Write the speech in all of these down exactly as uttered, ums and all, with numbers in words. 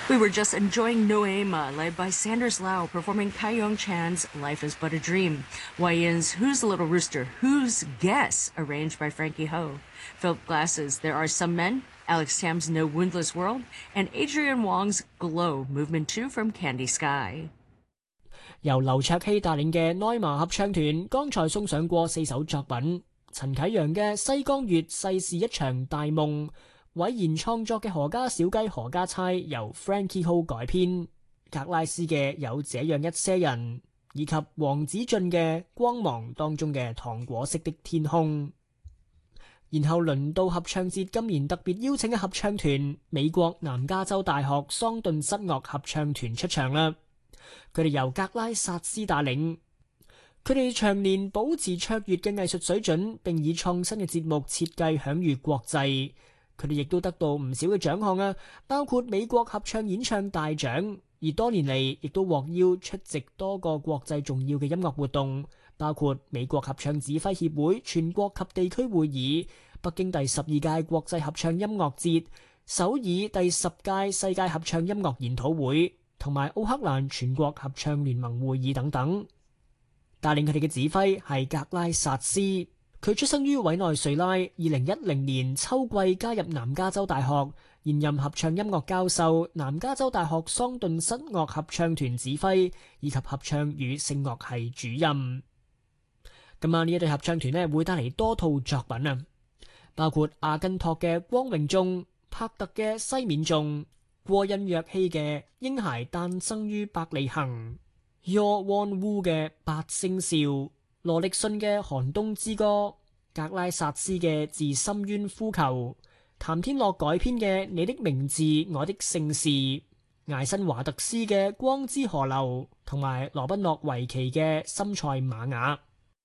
We were just enjoying Noema, led by Sanders Lau, performing Kai-Young Chan's Life is But a Dream. Wayin's Who's the Little Rooster? Who's Guess? Arranged by Frankie Ho. Philip Glass's There Are Some Men, Alex Tam's No Woundless World, and Adrian Wong's Glow Movement two from Candy Sky. 由劉卓希帶領嘅內麻合唱團，剛才送上過四首作品。陳啟陽嘅《西江月》世事一場大夢，韋然創作嘅何家小雞何家猜由 Frankie Ho 改編，格拉斯嘅有這樣一些人，以及黃子俊嘅光芒當中嘅糖果色的天空。然後輪到合唱節今年特別邀請嘅合唱團美國南加州大學桑頓室樂合唱團出場啦。佢哋由格拉薩斯帶領，佢哋長年保持卓越嘅藝術水準，並以創新嘅節目設計享譽國際。佢哋亦都得到唔少嘅獎項啊，包括美國合唱演唱大獎，而多年嚟亦都獲邀出席多個國際重要嘅音樂活動，包括美國合唱指揮協會全國及地區會議、北京第十二屆國際合唱音樂節、首爾第十屆世界合唱音樂研討會同埋奧克蘭全國合唱聯盟會議等等。帶領佢哋嘅指揮係格拉薩斯，佢出生於委內瑞拉，二零一零年秋季加入南加州大學，現任合唱音樂教授，南加州大學桑頓室樂合唱團指揮以及合唱與聖樂系主任。今晚呢一隊合唱團呢會帶嚟多套作品啊，包括阿根托嘅光榮頌、帕特嘅西面頌、過印若希嘅嬰孩誕生於伯利恆、Yo Won Woo 嘅八星笑、羅力遜嘅寒冬之歌、格拉薩斯嘅自深淵呼求、譚天樂改編嘅你的名字我的姓氏、艾辛華特斯嘅光之河流同埋羅賓諾維奇嘅森塞瑪雅。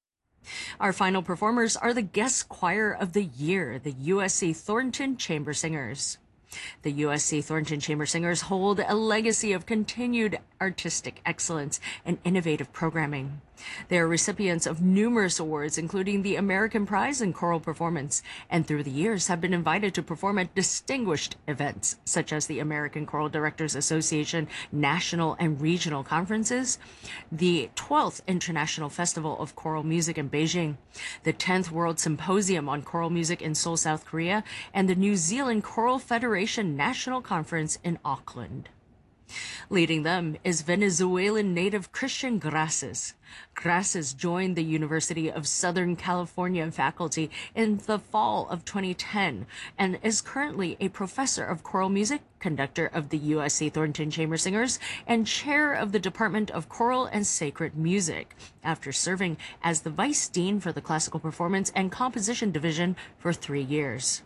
Our final performers are the Guest Choir of the Year, the U S C Thornton Chamber Singers. The U S C Thornton Chamber Singers hold a legacy of continued artistic excellence and innovative programming. They are recipients of numerous awards, including the American Prize in Choral Performance, and through the years have been invited to perform at distinguished events, such as the American Choral Directors Association National and Regional Conferences, the twelfth International Festival of Choral Music in Beijing, the tenth World Symposium on Choral Music in Seoul, South Korea, and the New Zealand Choral Federation National Conference in Auckland. Leading them is Venezuelan native Christian Graces. Graces joined the University of Southern California faculty in the fall of twenty ten and is currently a professor of choral music, conductor of the U S C Thornton Chamber Singers, and chair of the Department of Choral and Sacred Music, after serving as the vice dean for the Classical Performance and Composition Division for three years.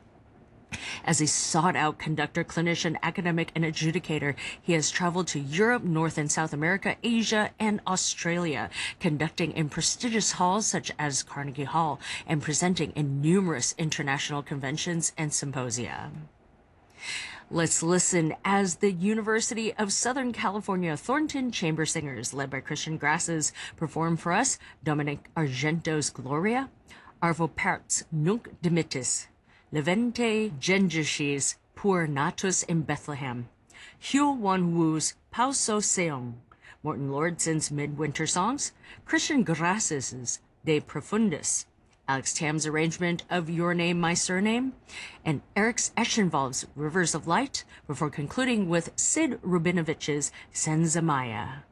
As a sought-out conductor, clinician, academic, and adjudicator, he has traveled to Europe, North and South America, Asia, and Australia, conducting in prestigious halls such as Carnegie Hall and presenting in numerous international conventions and symposia. Let's listen as the University of Southern California Thornton Chamber Singers, led by Christian Grasses, perform for us Dominic Argento's Gloria, Arvo Pärt's Nunc Dimittis, Levente Gengishi's Pour Natus in Bethlehem, Hugh Won Woo's Pauso Seong, Morton Lordson's Midwinter Songs, Christian Grasses' De Profundis, Alex Tam's arrangement of Your Name, My Surname, and Eric Eschenwald's Rivers of Light, before concluding with Sid Rubinovich's Senzamaya.